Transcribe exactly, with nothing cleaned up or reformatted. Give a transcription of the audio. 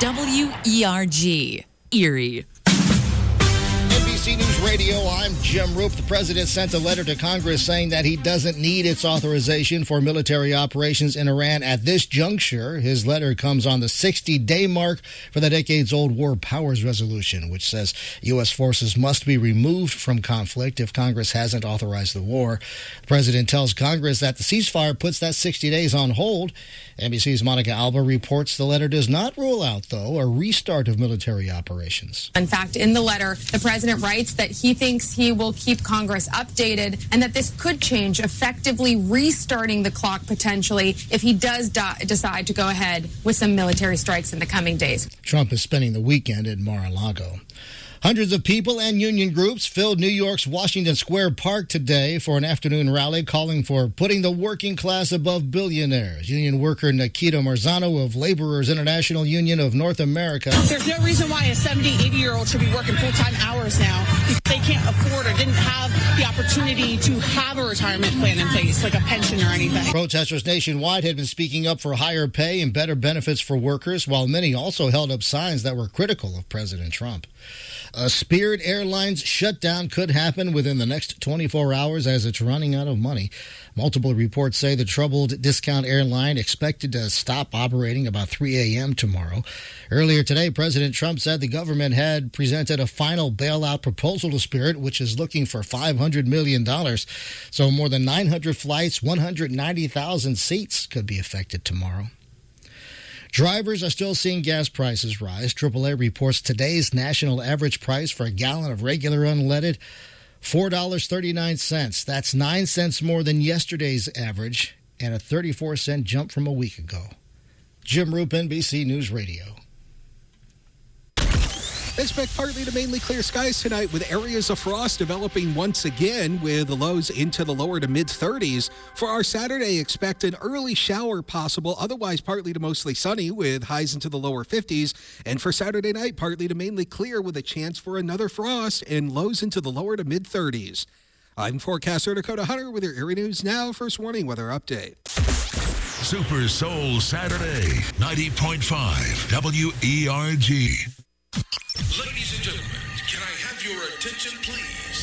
W E R G, Erie. N B C News Radio, I'm Jim Roop. The president sent a letter to Congress saying that he doesn't need its authorization for military operations in Iran at this juncture. His letter comes on the sixty-day mark for the decades-old War Powers Resolution, which says U S forces must be removed from conflict if Congress hasn't authorized the war. The president tells Congress that the ceasefire puts that sixty days on hold. N B C's Monica Alba reports the letter does not rule out, though, a restart of military operations. In fact, in the letter, the president writes that he thinks he will keep Congress updated and that this could change, effectively restarting the clock potentially if he does do- decide to go ahead with some military strikes in the coming days. Trump is spending the weekend in Mar-a-Lago. Hundreds of people and union groups filled New York's Washington Square Park today for an afternoon rally calling for putting the working class above billionaires. Union worker Nikita Marzano of Laborers International Union of North America. There's no reason why a seventy, eighty-year-old should be working full-time hours now if they can't afford or didn't have the opportunity to have a retirement plan in place, like a pension or anything. Protesters nationwide had been speaking up for higher pay and better benefits for workers, while many also held up signs that were critical of President Trump. A Spirit Airlines shutdown could happen within the next twenty-four hours as it's running out of money. Multiple reports say the troubled discount airline expected to stop operating about three a.m. tomorrow. Earlier today, President Trump said the government had presented a final bailout proposal to Spirit, which is looking for five hundred million dollars. So more than nine hundred flights, one hundred ninety thousand seats could be affected tomorrow. Drivers are still seeing gas prices rise. triple A reports today's national average price for a gallon of regular unleaded, four dollars and thirty-nine cents. That's nine cents more than yesterday's average and a thirty-four cent jump from a week ago. Jim Roop, N B C News Radio. Expect partly to mainly clear skies tonight with areas of frost developing once again with the lows into the lower to mid thirties. For our Saturday, expect an early shower possible, otherwise partly to mostly sunny with highs into the lower fifties. And for Saturday night, partly to mainly clear with a chance for another frost and lows into the lower to mid thirties. I'm forecaster Dakota Hunter with your Erie News Now First Warning Weather Update. Super Soul Saturday, ninety point five W E R G. Ladies and gentlemen, can I have your attention, please?